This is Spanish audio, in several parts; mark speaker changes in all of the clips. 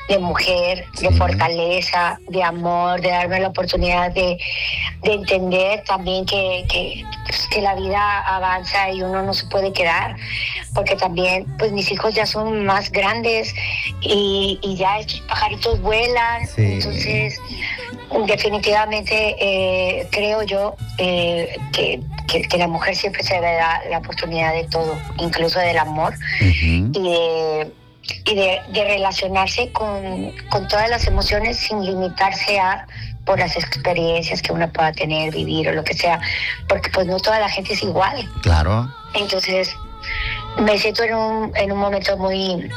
Speaker 1: de mujer, de fortaleza, de amor, de darme la oportunidad de entender también pues, que la vida avanza y uno no se puede quedar, porque también pues mis hijos ya son más grandes y ya estos pajaritos vuelan,
Speaker 2: Sí.
Speaker 1: entonces definitivamente creo yo que la mujer siempre se le da la oportunidad de todo, incluso del amor y de relacionarse con todas las emociones sin limitarse por las experiencias que uno pueda tener, vivir o lo que sea, porque pues no toda la gente es igual.
Speaker 2: Claro.
Speaker 1: Entonces me siento en un momento muy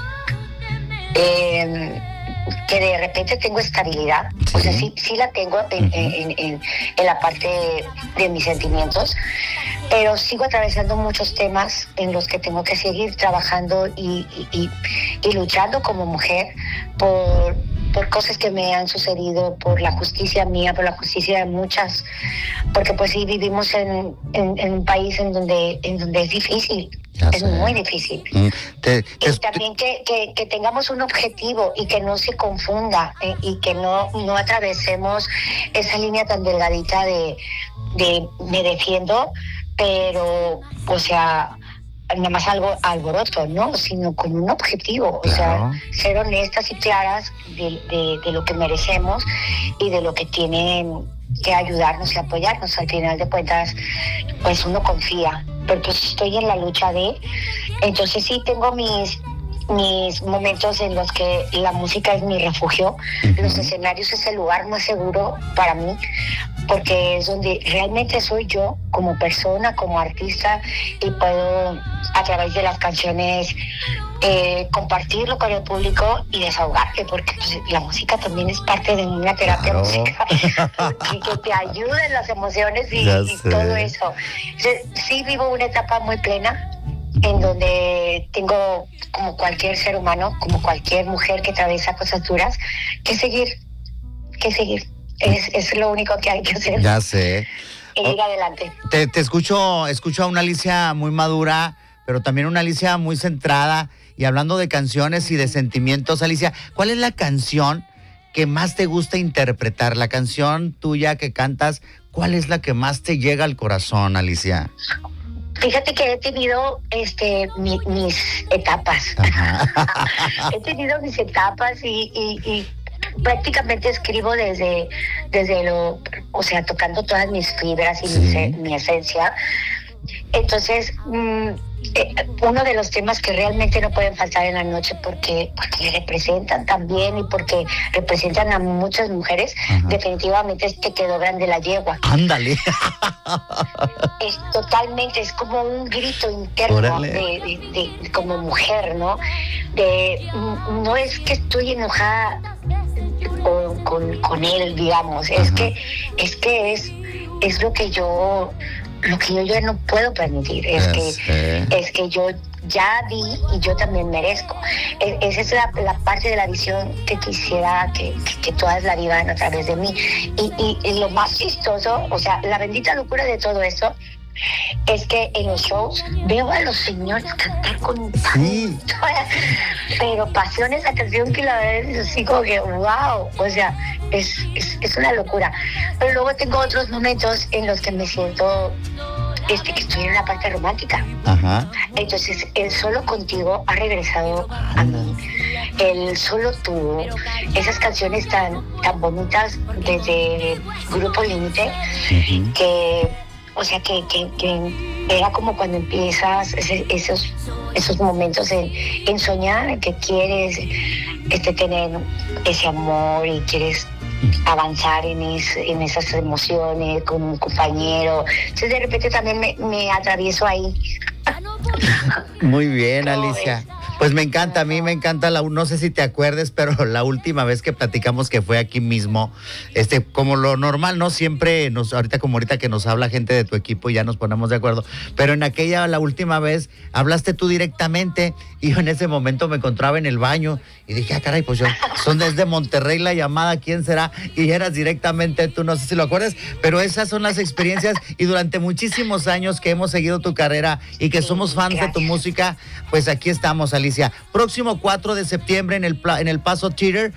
Speaker 1: que de repente tengo estabilidad,
Speaker 2: Sí.
Speaker 1: o sea, sí la tengo en la parte de mis sentimientos, pero sigo atravesando muchos temas en los que tengo que seguir trabajando y luchando como mujer por cosas que me han sucedido, por la justicia mía, por la justicia de muchas, porque pues sí vivimos en un país en donde es difícil.
Speaker 2: Ya
Speaker 1: Es
Speaker 2: sé.
Speaker 1: muy difícil.
Speaker 2: Y
Speaker 1: Y también que tengamos un objetivo y que no se confunda y que no atravesemos esa línea tan delgadita de me defiendo, pero, o sea, nada más algo alboroto, ¿no? Sino con un objetivo,
Speaker 2: Claro.
Speaker 1: o sea, ser honestas y claras de lo que merecemos y de lo que tienen que ayudarnos y apoyarnos. Al final de cuentas, pues uno confía, pero pues estoy en la lucha entonces sí tengo mis momentos en los que la música es mi refugio, los escenarios es el lugar más seguro para mí, porque es donde realmente soy yo como persona, como artista, y puedo a través de las canciones compartirlo con el público y desahogarte, porque pues, la música también es parte de una terapia
Speaker 2: Claro.
Speaker 1: musical que te ayuda en las emociones y todo eso. Sí vivo una etapa muy plena en donde tengo, como cualquier ser humano, como cualquier mujer que atraviesa cosas duras, que seguir. Es lo único que hay que hacer.
Speaker 2: Ya sé.
Speaker 1: Y ir adelante.
Speaker 2: Te escucho a una Alicia muy madura, pero también una Alicia muy centrada. Y hablando de canciones y de sentimientos, Alicia, ¿cuál es la canción que más te gusta interpretar? La canción tuya que cantas, ¿cuál es la que más te llega al corazón, Alicia?
Speaker 1: Fíjate que he tenido mis etapas. He tenido mis etapas y prácticamente escribo desde o sea, tocando todas mis fibras y mi esencia. Entonces, uno de los temas que realmente no pueden faltar en la noche porque representan también y porque representan a muchas mujeres, definitivamente es Te quedó grande la yegua.
Speaker 2: Ándale.
Speaker 1: Totalmente, es como un grito interno de como mujer, ¿no? No es que estoy enojada con él, digamos, es que es lo que yo ya no puedo permitir, es que yo ya di y yo también merezco. Esa es la parte de la visión que quisiera que todas la vivan a través de mí. Y lo más chistoso, o sea, la bendita locura de todo esto, es que en los shows veo a los señores cantar con pero pasión esa canción que la verdad es así como que wow, o sea, es una locura. Pero luego tengo otros momentos en los que me siento que estoy en la parte romántica. Entonces el Solo Contigo ha regresado a mí, el Solo Tú, esas canciones tan bonitas desde Grupo Límite, que o sea, que era como cuando empiezas esos momentos en soñar, que quieres tener ese amor y quieres avanzar en esas emociones con un compañero. Entonces, de repente también me atravieso ahí.
Speaker 2: Muy bien, Alicia. Pues me encanta, a mí me encanta, no sé si te acuerdes, pero la última vez que platicamos que fue aquí mismo, como lo normal, ¿no? Siempre ahorita que nos habla gente de tu equipo y ya nos ponemos de acuerdo, pero la última vez, hablaste tú directamente y yo en ese momento me encontraba en el baño y dije, caray, pues son desde Monterrey la llamada, ¿quién será? Y eras directamente tú, no sé si lo acuerdas, pero esas son las experiencias y durante muchísimos años que hemos seguido tu carrera y que somos fans de tu música, pues aquí estamos, Alicia. Próximo 4 de septiembre en el Paso Theater.